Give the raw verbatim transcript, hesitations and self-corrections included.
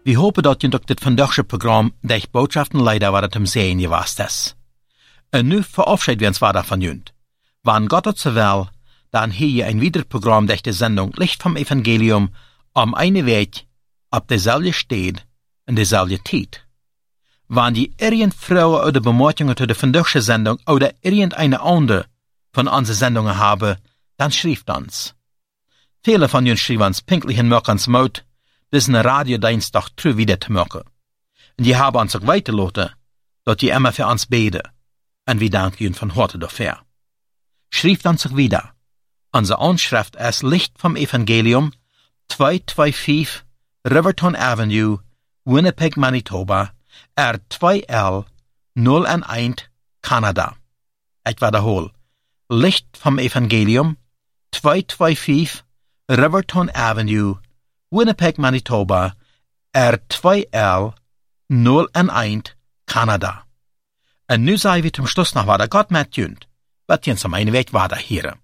We hopen dat je ook dit vandaagse programma de boodschappen leider waar het hem zijn je was is. En nu verabschied we ons waarder van junt. Wann Gott het zo wil, dan hier je een wieder programma durch de zendung Licht vom Evangelium om eine week op dezelfde stad en dezelfde tijd. Wann die irgend vrouwen uit de bemerkingen tot de vandaagse zendung oder irgendeine andere von onze zendungen hebben, dan schrijft ons. Viele von jullie schrijven ons pinklich in morgens mout, dus een radiodienstdag terug wieder te maken. En die hebben ons ook weitergelaten, dat je immer für ons beden. En we danken jullie van harte dafür. Schrijft ons ook wieder. Onze Anschrift is Licht vom Evangelium, tweehonderdvijfentvijftig Riverton Avenue, Winnipeg, Manitoba, R twee L nul een, Canada. Ik wiederhol. Licht vom Evangelium, tweehonderdvijfentvijftig Riverton Avenue, Winnipeg, Manitoba, R twee L nul een, Canada. En nu zijn we zum Schluss noch weiter Gott met junt, wat jens am eine Weg weiter hier.